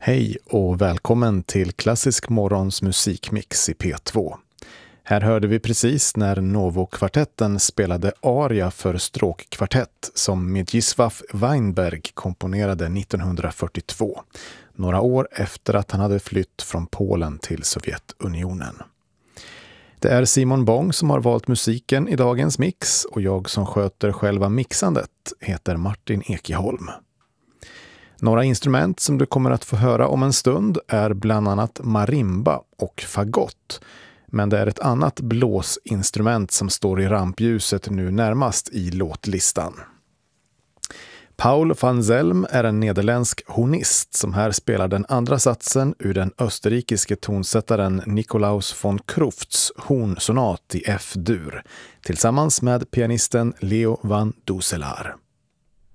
Hej och välkommen till Klassisk morgons musikmix i P2. Här hörde vi precis när Novo-kvartetten spelade aria för stråkkvartett som Mieczysław Weinberg komponerade 1942, några år efter att han hade flytt från Polen till Sovjetunionen. Det är Simon Bong som har valt musiken i dagens mix och jag som sköter själva mixandet heter Martin Ekeholm. Några instrument som du kommer att få höra om en stund är bland annat marimba och fagott. Men det är ett annat blåsinstrument som står i rampljuset nu närmast i låtlistan. Paul van Zelm är en nederländsk hornist som här spelar den andra satsen ur den österrikiske tonsättaren Nikolaus von Crufts hornsonat i F-dur tillsammans med pianisten Leo van Duselaar.